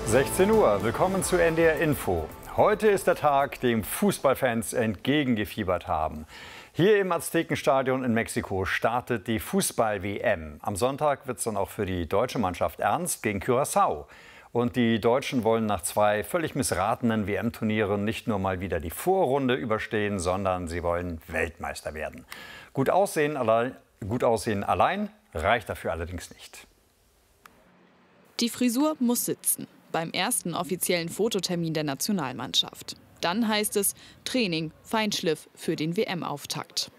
16 Uhr, willkommen zu NDR Info. Heute ist der Tag, dem Fußballfans entgegengefiebert haben. Hier im Aztekenstadion in Mexiko startet die Fußball-WM. Am Sonntag wird es dann auch für die deutsche Mannschaft ernst gegen Curaçao. Und die Deutschen wollen nach 2 völlig missratenen WM-Turnieren nicht nur mal wieder die Vorrunde überstehen, sondern sie wollen Weltmeister werden. Gut aussehen allein reicht dafür allerdings nicht. Die Frisur muss sitzen. Beim ersten offiziellen Fototermin der Nationalmannschaft. Dann heißt es Training, Feinschliff für den WM-Auftakt.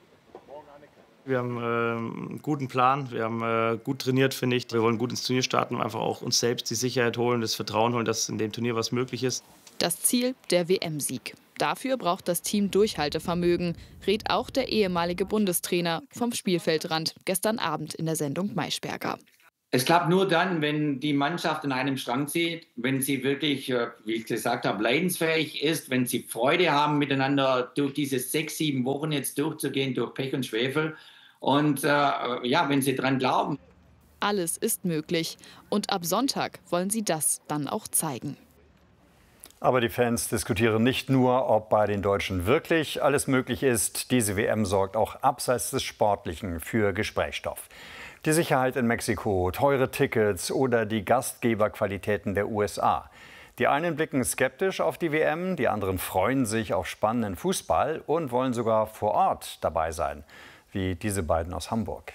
Wir haben einen guten Plan, wir haben gut trainiert, finde ich. Wir wollen gut ins Turnier starten und einfach auch uns selbst die Sicherheit holen, das Vertrauen holen, dass in dem Turnier was möglich ist. Das Ziel, der WM-Sieg. Dafür braucht das Team Durchhaltevermögen, rät auch der ehemalige Bundestrainer vom Spielfeldrand gestern Abend in der Sendung Maischberger. Es klappt nur dann, wenn die Mannschaft an einem Strang zieht, wenn sie wirklich, wie ich gesagt habe, leidensfähig ist, wenn sie Freude haben, miteinander durch diese 6, 7 Wochen jetzt durchzugehen, durch Pech und Schwefel. Und wenn sie dran glauben. Alles ist möglich. Und ab Sonntag wollen sie das dann auch zeigen. Aber die Fans diskutieren nicht nur, ob bei den Deutschen wirklich alles möglich ist. Diese WM sorgt auch abseits des Sportlichen für Gesprächsstoff. Die Sicherheit in Mexiko, teure Tickets oder die Gastgeberqualitäten der USA. Die einen blicken skeptisch auf die WM, die anderen freuen sich auf spannenden Fußball und wollen sogar vor Ort dabei sein, wie diese beiden aus Hamburg.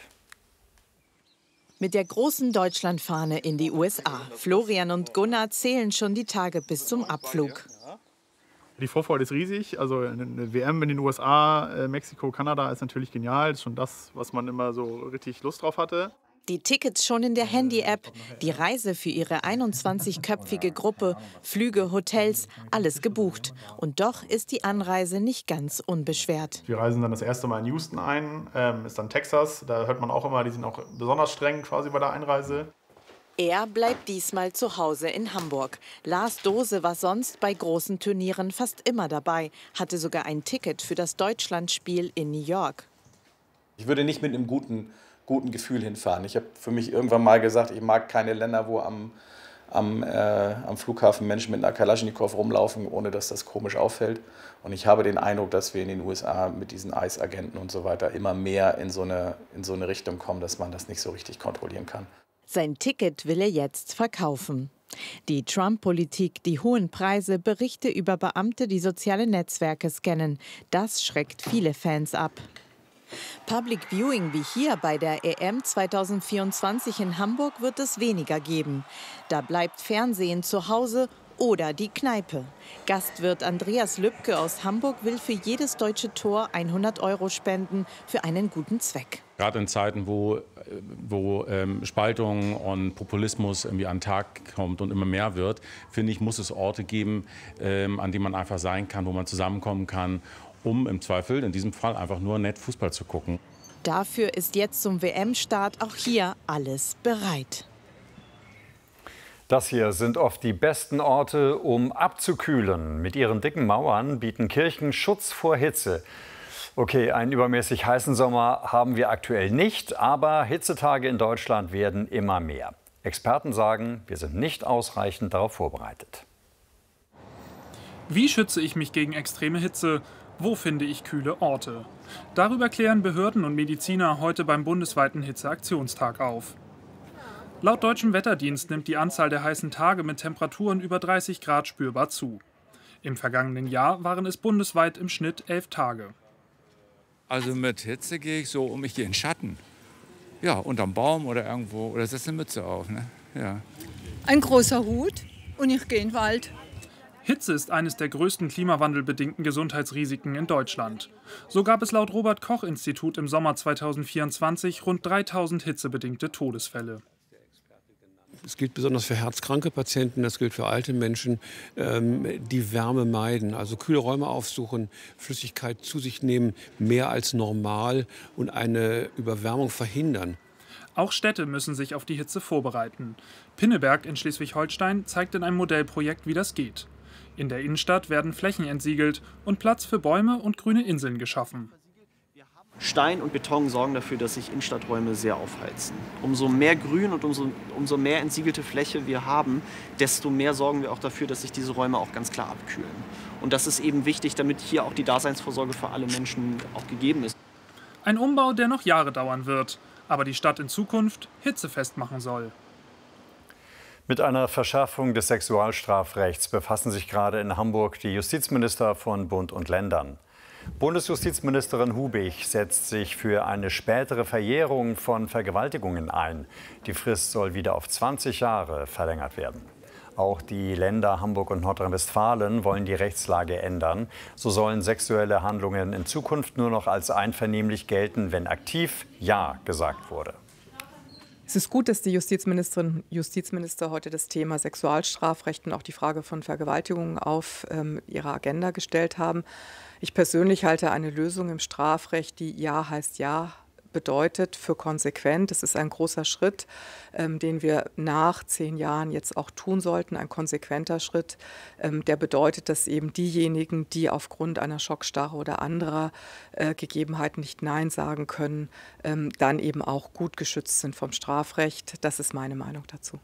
Mit der großen Deutschlandfahne in die USA. Florian und Gunnar zählen schon die Tage bis zum Abflug. Die Vorfreude ist riesig. Also eine WM in den USA, Mexiko, Kanada ist natürlich genial. Das ist schon das, was man immer so richtig Lust drauf hatte. Die Tickets schon in der Handy-App, die Reise für ihre 21-köpfige Gruppe, Flüge, Hotels, alles gebucht. Und doch ist die Anreise nicht ganz unbeschwert. Wir reisen dann das erste Mal in Houston ein, ist dann Texas. Da hört man auch immer, die sind auch besonders streng quasi bei der Einreise. Er bleibt diesmal zu Hause in Hamburg. Lars Dose war sonst bei großen Turnieren fast immer dabei, hatte sogar ein Ticket für das Deutschlandspiel in New York. Ich würde nicht mit einem guten Gefühl hinfahren. Ich habe für mich irgendwann mal gesagt, ich mag keine Länder, wo am Flughafen Menschen mit einer Kalaschnikow rumlaufen, ohne dass das komisch auffällt. Und ich habe den Eindruck, dass wir in den USA mit diesen ICE-Agenten und so weiter immer mehr in so eine Richtung kommen, dass man das nicht so richtig kontrollieren kann. Sein Ticket will er jetzt verkaufen. Die Trump-Politik, die hohen Preise, Berichte über Beamte, die soziale Netzwerke scannen, das schreckt viele Fans ab. Public Viewing wie hier bei der EM 2024 in Hamburg wird es weniger geben. Da bleibt Fernsehen zu Hause oder die Kneipe. Gastwirt Andreas Lübke aus Hamburg will für jedes deutsche Tor 100 € spenden für einen guten Zweck. Gerade in Zeiten, wo Spaltung und Populismus irgendwie an den Tag kommt und immer mehr wird, finde ich, muss es Orte geben, an denen man einfach sein kann, wo man zusammenkommen kann, um im Zweifel, in diesem Fall, einfach nur nett Fußball zu gucken. Dafür ist jetzt zum WM-Start auch hier alles bereit. Das hier sind oft die besten Orte, um abzukühlen. Mit ihren dicken Mauern bieten Kirchen Schutz vor Hitze. Okay, einen übermäßig heißen Sommer haben wir aktuell nicht, aber Hitzetage in Deutschland werden immer mehr. Experten sagen, wir sind nicht ausreichend darauf vorbereitet. Wie schütze ich mich gegen extreme Hitze? Wo finde ich kühle Orte? Darüber klären Behörden und Mediziner heute beim bundesweiten Hitzeaktionstag auf. Laut deutschem Wetterdienst nimmt die Anzahl der heißen Tage mit Temperaturen über 30 Grad spürbar zu. Im vergangenen Jahr waren es bundesweit im Schnitt 11 Tage. Also mit Hitze gehe ich so ich gehe in den Schatten. Ja, unterm Baum oder irgendwo, oder setze eine Mütze auf. Ne? Ja. Ein großer Hut und ich gehe in den Wald. Hitze ist eines der größten klimawandelbedingten Gesundheitsrisiken in Deutschland. So gab es laut Robert-Koch-Institut im Sommer 2024 rund 3000 hitzebedingte Todesfälle. Es gilt besonders für herzkranke Patienten, das gilt für alte Menschen, die Wärme meiden. Also kühle Räume aufsuchen, Flüssigkeit zu sich nehmen, mehr als normal und eine Überwärmung verhindern. Auch Städte müssen sich auf die Hitze vorbereiten. Pinneberg in Schleswig-Holstein zeigt in einem Modellprojekt, wie das geht. In der Innenstadt werden Flächen entsiegelt und Platz für Bäume und grüne Inseln geschaffen. Stein und Beton sorgen dafür, dass sich Innenstadträume sehr aufheizen. Umso mehr Grün und umso mehr entsiegelte Fläche wir haben, desto mehr sorgen wir auch dafür, dass sich diese Räume auch ganz klar abkühlen. Und das ist eben wichtig, damit hier auch die Daseinsvorsorge für alle Menschen auch gegeben ist. Ein Umbau, der noch Jahre dauern wird, aber die Stadt in Zukunft hitzefest machen soll. Mit einer Verschärfung des Sexualstrafrechts befassen sich gerade in Hamburg die Justizminister von Bund und Ländern. Bundesjustizministerin Hubig setzt sich für eine spätere Verjährung von Vergewaltigungen ein. Die Frist soll wieder auf 20 Jahre verlängert werden. Auch die Länder Hamburg und Nordrhein-Westfalen wollen die Rechtslage ändern. So sollen sexuelle Handlungen in Zukunft nur noch als einvernehmlich gelten, wenn aktiv Ja gesagt wurde. Es ist gut, dass die Justizministerinnen und Justizminister heute das Thema Sexualstrafrecht und auch die Frage von Vergewaltigungen auf ihre Agenda gestellt haben. Ich persönlich halte eine Lösung im Strafrecht, die Ja heißt Ja bedeutet, für konsequent. Es ist ein großer Schritt, den wir nach 10 Jahren jetzt auch tun sollten. Ein konsequenter Schritt, der bedeutet, dass eben diejenigen, die aufgrund einer Schockstarre oder anderer Gegebenheiten nicht Nein sagen können, dann eben auch gut geschützt sind vom Strafrecht. Das ist meine Meinung dazu.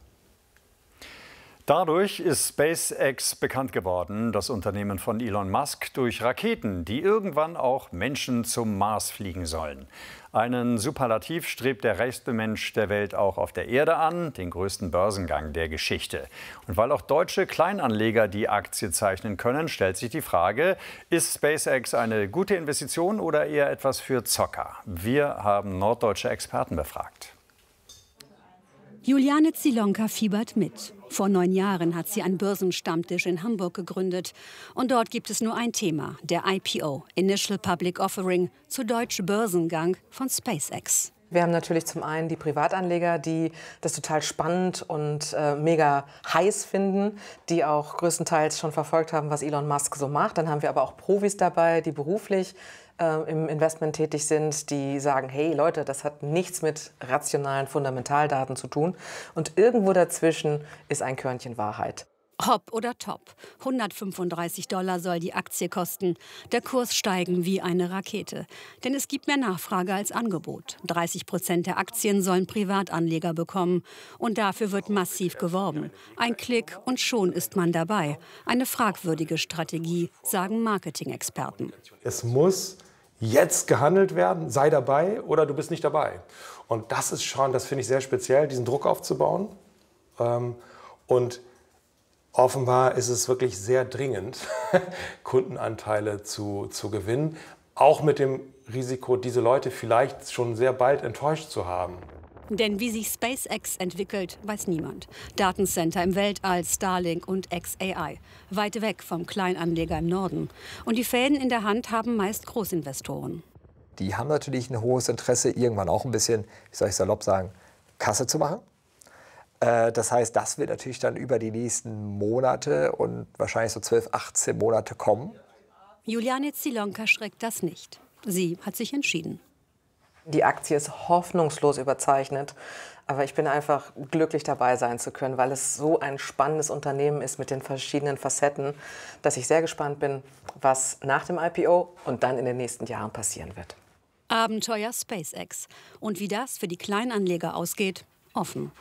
Dadurch ist SpaceX bekannt geworden, das Unternehmen von Elon Musk, durch Raketen, die irgendwann auch Menschen zum Mars fliegen sollen. Einen Superlativ strebt der reichste Mensch der Welt auch auf der Erde an, den größten Börsengang der Geschichte. Und weil auch deutsche Kleinanleger die Aktie zeichnen können, stellt sich die Frage, ist SpaceX eine gute Investition oder eher etwas für Zocker? Wir haben norddeutsche Experten befragt. Juliane Zielonka fiebert mit. Vor 9 Jahren hat sie einen Börsenstammtisch in Hamburg gegründet. Und dort gibt es nur ein Thema, der IPO, Initial Public Offering, zu Deutsch Börsengang von SpaceX. Wir haben natürlich zum einen die Privatanleger, die das total spannend und mega heiß finden, die auch größtenteils schon verfolgt haben, was Elon Musk so macht. Dann haben wir aber auch Profis dabei, die beruflich im Investment tätig sind, die sagen, hey Leute, das hat nichts mit rationalen Fundamentaldaten zu tun. Und irgendwo dazwischen ist ein Körnchen Wahrheit. Hopp oder top. $135 soll die Aktie kosten. Der Kurs steigen wie eine Rakete. Denn es gibt mehr Nachfrage als Angebot. 30% der Aktien sollen Privatanleger bekommen. Und dafür wird massiv geworben. Ein Klick und schon ist man dabei. Eine fragwürdige Strategie, sagen Marketing-Experten. Es muss jetzt gehandelt werden, sei dabei oder du bist nicht dabei. Und das ist schon, das finde ich sehr speziell, diesen Druck aufzubauen. Und offenbar ist es wirklich sehr dringend, Kundenanteile zu gewinnen, auch mit dem Risiko, diese Leute vielleicht schon sehr bald enttäuscht zu haben. Denn wie sich SpaceX entwickelt, weiß niemand. Datencenter im Weltall, Starlink und xAI. Weit weg vom Kleinanleger im Norden. Und die Fäden in der Hand haben meist Großinvestoren. Die haben natürlich ein hohes Interesse, irgendwann auch ein bisschen, wie soll ich salopp sagen, Kasse zu machen. Das heißt, das wird natürlich dann über die nächsten Monate und wahrscheinlich so 12, 18 Monate kommen. Juliane Zielonka schreckt das nicht. Sie hat sich entschieden. Die Aktie ist hoffnungslos überzeichnet, aber ich bin einfach glücklich, dabei sein zu können, weil es so ein spannendes Unternehmen ist mit den verschiedenen Facetten, dass ich sehr gespannt bin, was nach dem IPO und dann in den nächsten Jahren passieren wird. Abenteuer SpaceX. Und wie das für die Kleinanleger ausgeht, offen.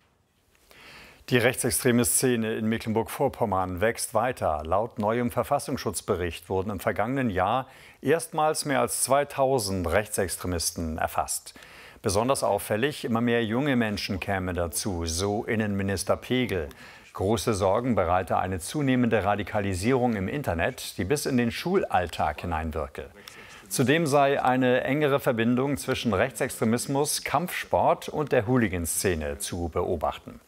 Die rechtsextreme Szene in Mecklenburg-Vorpommern wächst weiter. Laut neuem Verfassungsschutzbericht wurden im vergangenen Jahr erstmals mehr als 2000 Rechtsextremisten erfasst. Besonders auffällig, immer mehr junge Menschen kämen dazu, so Innenminister Pegel. Große Sorgen bereite eine zunehmende Radikalisierung im Internet, die bis in den Schulalltag hineinwirke. Zudem sei eine engere Verbindung zwischen Rechtsextremismus, Kampfsport und der Hooligan-Szene zu beobachten.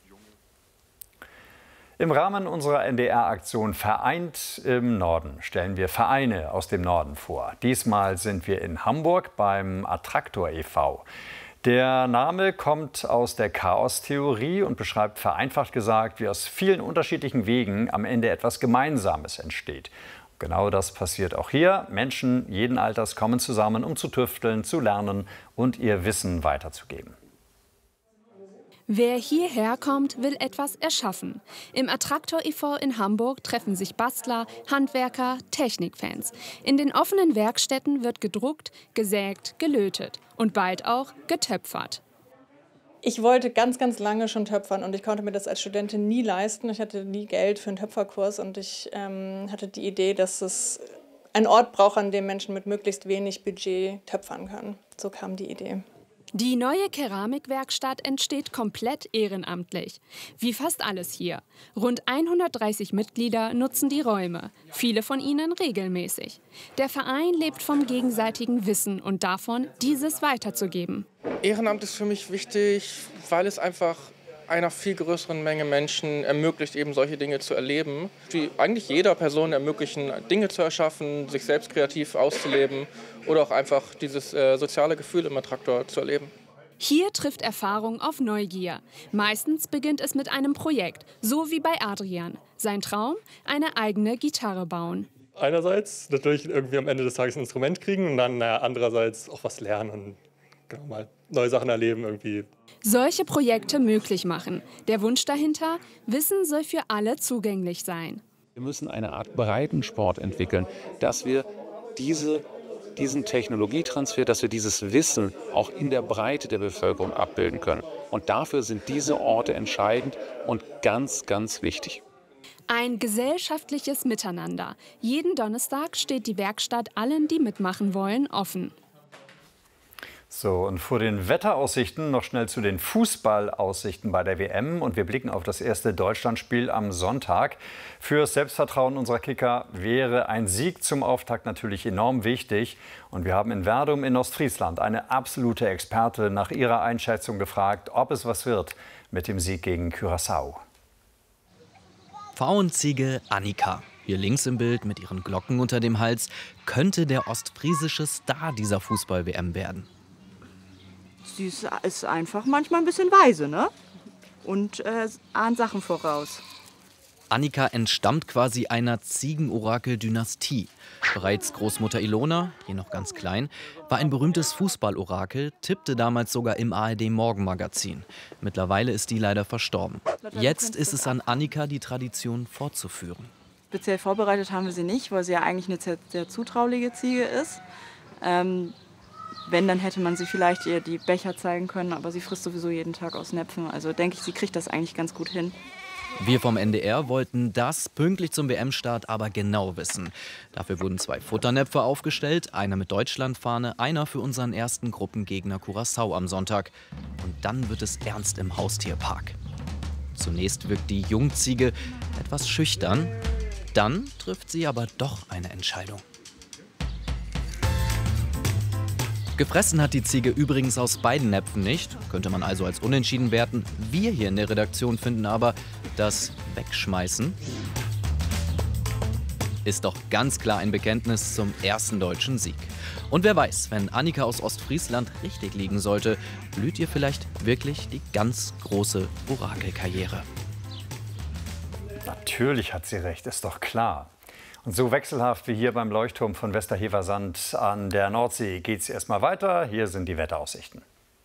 Im Rahmen unserer NDR-Aktion Vereint im Norden stellen wir Vereine aus dem Norden vor. Diesmal sind wir in Hamburg beim Attraktor e.V. Der Name kommt aus der Chaostheorie und beschreibt vereinfacht gesagt, wie aus vielen unterschiedlichen Wegen am Ende etwas Gemeinsames entsteht. Genau das passiert auch hier. Menschen jeden Alters kommen zusammen, um zu tüfteln, zu lernen und ihr Wissen weiterzugeben. Wer hierher kommt, will etwas erschaffen. Im Attraktor e.V. in Hamburg treffen sich Bastler, Handwerker, Technikfans. In den offenen Werkstätten wird gedruckt, gesägt, gelötet und bald auch getöpfert. Ich wollte ganz, ganz lange schon töpfern und ich konnte mir das als Studentin nie leisten. Ich hatte nie Geld für einen Töpferkurs und ich hatte die Idee, dass es einen Ort braucht, an dem Menschen mit möglichst wenig Budget töpfern können. So kam die Idee. Die neue Keramikwerkstatt entsteht komplett ehrenamtlich. Wie fast alles hier. Rund 130 Mitglieder nutzen die Räume, viele von ihnen regelmäßig. Der Verein lebt vom gegenseitigen Wissen und davon, dieses weiterzugeben. Ehrenamt ist für mich wichtig, weil es einfach einer viel größeren Menge Menschen ermöglicht, eben solche Dinge zu erleben, die eigentlich jeder Person ermöglichen, Dinge zu erschaffen, sich selbst kreativ auszuleben oder auch einfach dieses soziale Gefühl im Attraktor zu erleben. Hier trifft Erfahrung auf Neugier. Meistens beginnt es mit einem Projekt, so wie bei Adrian. Sein Traum? Eine eigene Gitarre bauen. Einerseits natürlich irgendwie am Ende des Tages ein Instrument kriegen und dann andererseits auch was lernen und genau, mal neue Sachen erleben irgendwie. Solche Projekte möglich machen. Der Wunsch dahinter? Wissen soll für alle zugänglich sein. Wir müssen eine Art Breitensport entwickeln, dass wir diesen Technologietransfer, dass wir dieses Wissen auch in der Breite der Bevölkerung abbilden können. Und dafür sind diese Orte entscheidend und ganz, ganz wichtig. Ein gesellschaftliches Miteinander. Jeden Donnerstag steht die Werkstatt allen, die mitmachen wollen, offen. So, und vor den Wetteraussichten noch schnell zu den Fußballaussichten bei der WM. Und wir blicken auf das erste Deutschlandspiel am Sonntag. Für das Selbstvertrauen unserer Kicker wäre ein Sieg zum Auftakt natürlich enorm wichtig. Und wir haben in Werdum in Ostfriesland eine absolute Experte nach ihrer Einschätzung gefragt, ob es was wird mit dem Sieg gegen Curaçao. Pfauenziege Annika, hier links im Bild mit ihren Glocken unter dem Hals, könnte der ostfriesische Star dieser Fußball-WM werden. Sie ist einfach manchmal ein bisschen weise, ne? Und ahnt Sachen voraus. Annika entstammt quasi einer Ziegenorakel-Dynastie. Bereits Großmutter Ilona, hier noch ganz klein, war ein berühmtes Fußballorakel, tippte damals sogar im ARD-Morgenmagazin. Mittlerweile ist die leider verstorben. Jetzt ist es an Annika, die Tradition fortzuführen. Speziell vorbereitet haben wir sie nicht, weil sie ja eigentlich eine sehr zutrauliche Ziege ist. Wenn, dann hätte man sie vielleicht ihr die Becher zeigen können, aber sie frisst sowieso jeden Tag aus Näpfen. Also denke ich, sie kriegt das eigentlich ganz gut hin. Wir vom NDR wollten das pünktlich zum WM-Start aber genau wissen. Dafür wurden 2 Futternäpfe aufgestellt, einer mit Deutschlandfahne, einer für unseren ersten Gruppengegner Curaçao am Sonntag. Und dann wird es ernst im Haustierpark. Zunächst wirkt die Jungziege etwas schüchtern, dann trifft sie aber doch eine Entscheidung. Gefressen hat die Ziege übrigens aus beiden Näpfen nicht, könnte man also als unentschieden werten. Wir hier in der Redaktion finden aber, das Wegschmeißen ist doch ganz klar ein Bekenntnis zum ersten deutschen Sieg. Und wer weiß, wenn Annika aus Ostfriesland richtig liegen sollte, blüht ihr vielleicht wirklich die ganz große Orakelkarriere. Natürlich hat sie recht, ist doch klar. Und so wechselhaft wie hier beim Leuchtturm von Westerheversand an der Nordsee geht es erstmal weiter. Hier sind die Wetteraussichten.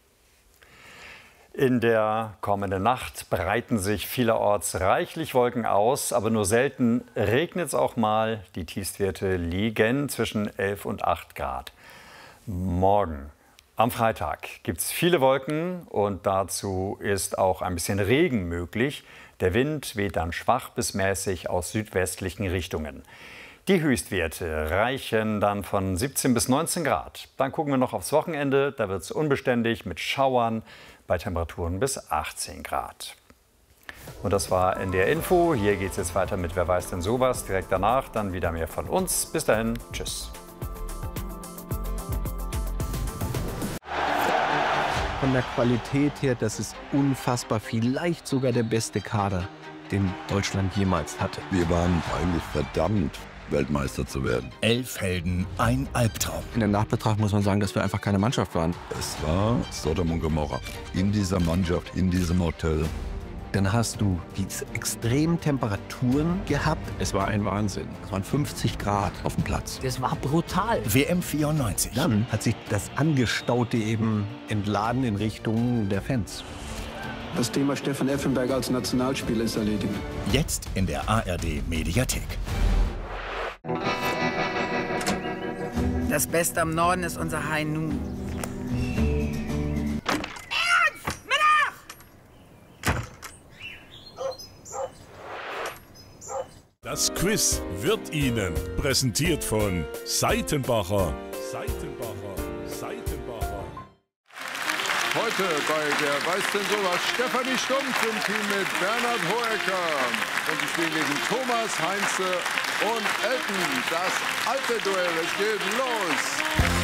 In der kommenden Nacht breiten sich vielerorts reichlich Wolken aus, aber nur selten regnet es auch mal. Die Tiefstwerte liegen zwischen 11 und 8 Grad. Morgen, am Freitag, gibt es viele Wolken und dazu ist auch ein bisschen Regen möglich. Der Wind weht dann schwach bis mäßig aus südwestlichen Richtungen. Die Höchstwerte reichen dann von 17 bis 19 Grad. Dann gucken wir noch aufs Wochenende. Da wird es unbeständig mit Schauern bei Temperaturen bis 18 Grad. Und das war NDR Info. Hier geht es jetzt weiter mit Wer weiß denn sowas. Direkt danach dann wieder mehr von uns. Bis dahin, tschüss. Von der Qualität her, das ist unfassbar, vielleicht sogar der beste Kader, den Deutschland jemals hatte. Wir waren eigentlich verdammt, Weltmeister zu werden. 11 Helden, ein Albtraum. In der Nachbetrachtung muss man sagen, dass wir einfach keine Mannschaft waren. Es war Sodom und Gomorra. In dieser Mannschaft, in diesem Hotel. Dann hast du diese extremen Temperaturen gehabt. Es war ein Wahnsinn. Es waren 50 Grad auf dem Platz. Das war brutal. WM 94. Dann hat sich das Angestaute eben entladen in Richtung der Fans. Das Thema Stefan Effenberg als Nationalspieler ist erledigt. Jetzt in der ARD Mediathek. Das Beste am Norden ist unser High Noon. Das Quiz wird Ihnen präsentiert von Seitenbacher. Heute bei der Weiß denn sowas Stefanie Stumpf im Team mit Bernhard Hoeker. Und die spielen gegen Thomas Heinze und Elton. Das alte Duell, es geht los.